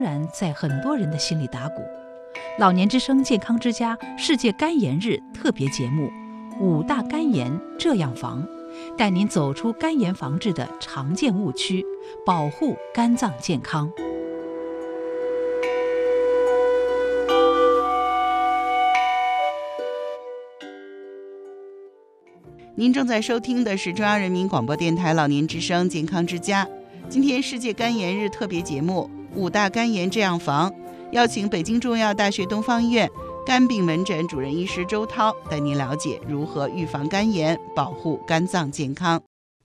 然在很多人的心里打鼓。老年之声健康之家世界肝炎日特别节目5大肝炎这样防，带您走出肝炎防治的常见误区，保护肝脏健康。 您正在收听的是中央人民广播电台老年之声健康之家，今天世界肝炎日特别节目5大肝炎这样防，邀请北京中医药大学东方医院肝病门诊主任医师周涛带您了解如何预防肝炎，保护肝脏健康。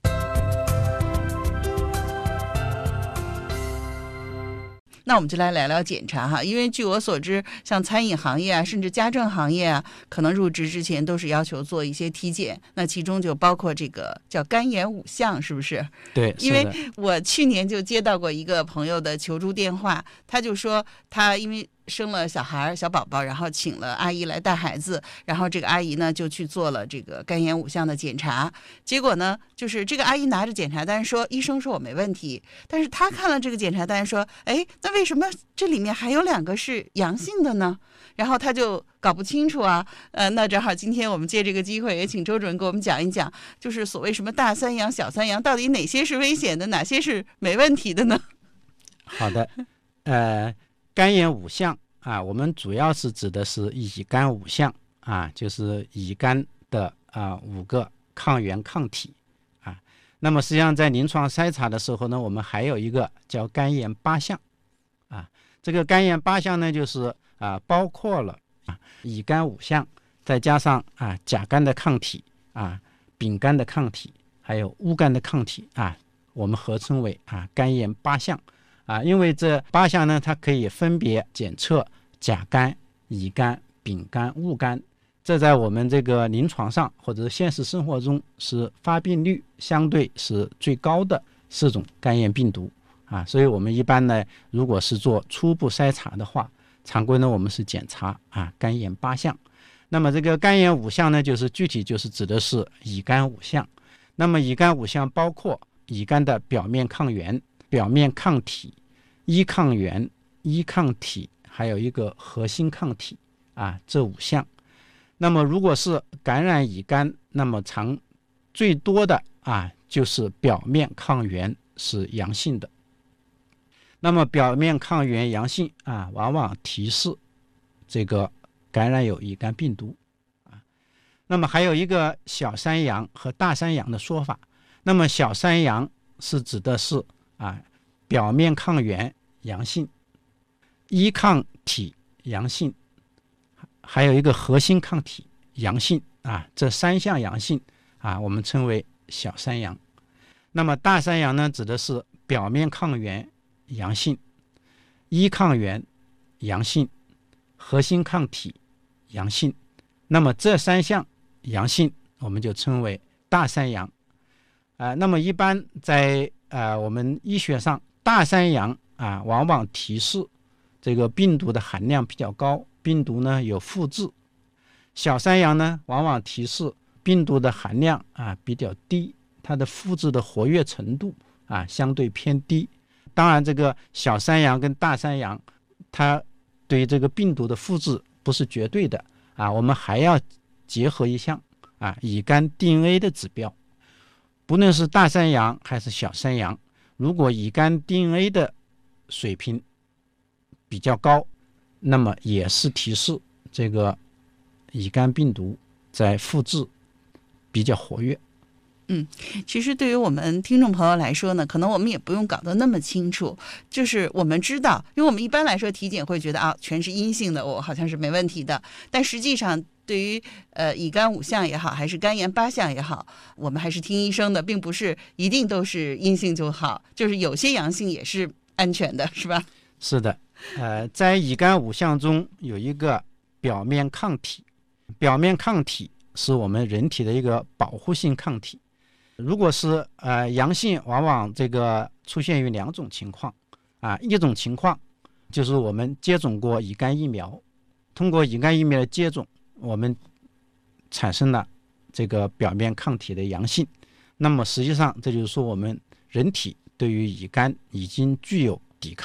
那我们就来聊聊检查哈，因为据我所知，像餐饮行业啊，甚至家政行业啊，可能入职之前都是要求做一些体检，那其中就包括这个叫肝炎5项，是不是？ 对， 因为我去年就接到过一个朋友的求助电话，他就说他因为生了小宝宝，然后请了阿姨来带孩子，然后这个阿姨呢就去做了这个肝炎5项的检查，结果呢就是这个阿姨拿着检查单说，医生说我没问题，但是他看了这个检查单说，哎，那为什么这里面还有2个是阳性的呢？然后他就搞不清楚啊。那正好今天我们借这个机会也请周主任给我们讲一讲，就是所谓什么大3阳小3阳，到底哪些是危险的，哪些是没问题的呢？ 好的，肝炎5项啊，我们主要是指的是乙肝5项啊，就是乙肝的5个抗原抗体啊。那么实际上在临床筛查的时候呢，我们还有一个叫肝炎8项啊。这个肝炎8项呢，就是包括了乙肝5项，再加上甲肝的抗体丙肝的抗体，还有戊肝的抗体我们合称为肝炎8项。因为这8项呢，它可以分别检测甲肝、乙肝、丙肝、戊肝，这在我们这个临床上或者现实生活中是发病率相对是最高的4种肝炎病毒所以我们一般呢，如果是做初步筛查的话，常规呢我们是检查肝炎8项。那么这个肝炎5项呢，就是具体就是指的是乙肝5项。那么乙肝5项包括乙肝的表面抗原、表面抗体、一抗原、一抗体，还有一个核心抗体这5项。那么如果是感染乙肝，那么最多的就是表面抗原是阳性的。那么表面抗原阳性往往提示这个感染有乙肝病毒那么还有一个小3阳和大3阳的说法。那么小3阳是指的是表面抗原阳性、一抗体阳性，还有一个核心抗体阳性这3项阳性我们称为小3阳。那么大3阳呢，指的是表面抗原阳性、一抗原阳性、核心抗体阳性。那么这3项阳性我们就称为大3阳那么一般在我们医学上，大3阳往往提示这个病毒的含量比较高，病毒呢有复制。小3阳呢往往提示病毒的含量比较低，它的复制的活跃程度相对偏低。当然这个小3阳跟大3阳它对这个病毒的复制不是绝对的我们还要结合一项乙肝 DNA 的指标。不论是大3阳还是小3阳，如果乙肝 DNA 的水平比较高，那么也是提示这个乙肝病毒在复制比较活跃。 其实对于我们听众朋友来说呢，可能我们也不用搞得那么清楚，就是我们知道，因为我们一般来说体检会觉得全是阴性的，我好像是没问题的，但实际上对于乙肝5项也好，还是肝炎8项也好，我们还是听医生的，并不是一定都是阴性就好，就是有些阳性也是安全的，是吧？ 是的，在乙肝5项中有一个表面抗体，表面抗体是我们人体的一个保护性抗体。如果是阳性，往往这个出现于2种情况一种情况就是我们接种过乙肝疫苗，通过乙肝疫苗的接种，我们产生了这个表面抗体的阳性，那么实际上这就是说我们人体对于乙肝已经具有抵抗力，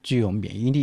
具有免疫力。